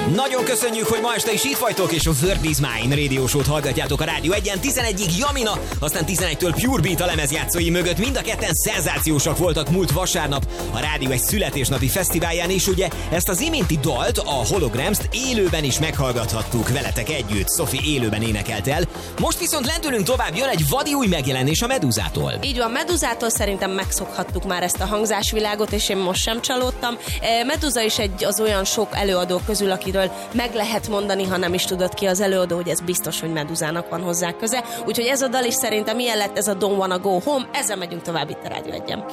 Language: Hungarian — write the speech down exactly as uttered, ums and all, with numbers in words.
Nagyon köszönjük, hogy ma este is itt vagytok, és a World is Mine Radio Show-t hallgatjátok a Rádió egyen. tizenegyig Jamina, aztán tizenegytől Pure Beat a lemezjátszói mögött. Mind a ketten szenzációsak voltak múlt vasárnap a Rádió egy születésnapi fesztiválján, és ugye ezt az iménti dalt, a Holograms-t élőben is meghallgathattuk veletek együtt. Sophie élőben énekelt el. Most viszont lendülünk tovább, jön egy vadi új megjelenés a Meduzától. Így van, Meduzától szerintem megszokhattuk már ezt a hangzásvilágot, és én most sem csalódtam. Meduza is egy az olyan sok előadó közül, akiről meg lehet mondani, ha nem is tudod ki az előadó, hogy ez biztos, hogy Meduzának van hozzá köze. Úgyhogy ez a dal is szerintem ilyen lett, ez a Don't Wanna Go Home, ezzel megyünk tovább itt a Rádió egyen.